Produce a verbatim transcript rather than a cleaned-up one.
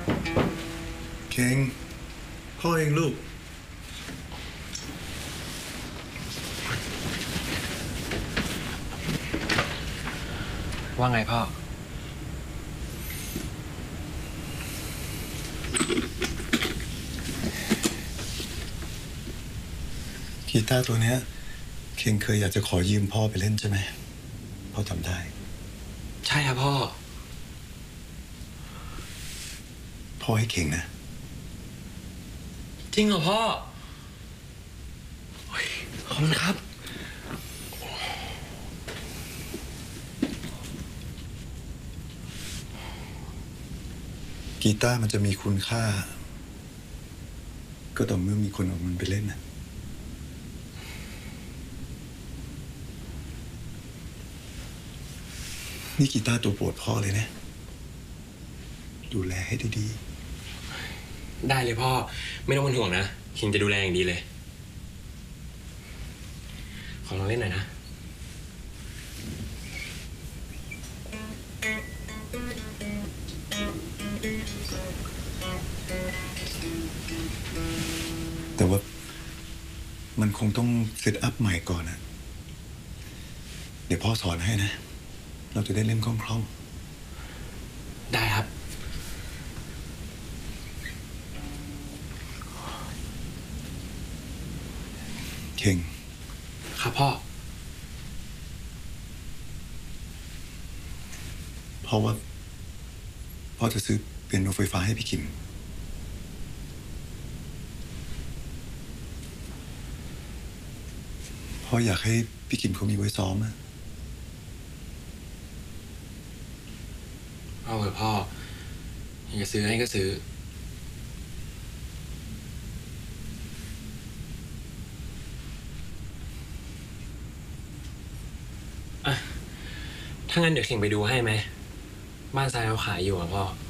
เก่งพ่อเองลูกว่าไงพ่อกีตาร์ตัวเนี้ยเก่งเคยอยากจะขอยืมพ่อไปเล่นใช่ไหมพ่อทำได้ใช่ครับพ่อพ่อให้เก่งนะจริงเหรอพ่อขอบคุณครับกีตาร์มันจะมีคุณค่าก็ต่อเมื่อมีคนเอามันไปเล่นนะนี่กีตาร์ตัวโปรดพ่อเลยนะดูแลให้ดีๆได้เลยพ่อไม่ต้องเป็นห่วงนะคิงจะดูแลอย่างดีเลยขอลองเล่นหน่อยนะแต่ว่ามันคงต้องเซตอัพใหม่ก่อนนะเดี๋ยวพ่อสอนให้นะเราจะได้เล่นคล่องๆได้ครับเก่งครับพ่อเพราะว่าพ่อจะซื้อเปียโนไฟฟ้าให้พี่คิมพ่ออยากให้พี่คิมเขามีไว้ซ้อมอะเอาเถอะพ่ออยากจะซื้อให้ก็ซื้ออะถ้างั้นเดี๋ยวเข่งไปดูให้ไหมบ้านทรายเขาขายอยู่อ่ะพ่อ